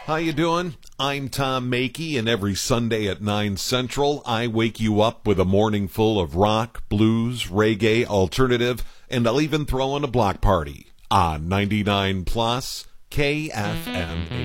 How you doing? I'm Tom Makey, and every Sunday at 9 Central, I wake you up with a morning full of rock, blues, reggae, alternative, and I'll even throw in a block party on 99 Plus KFMA.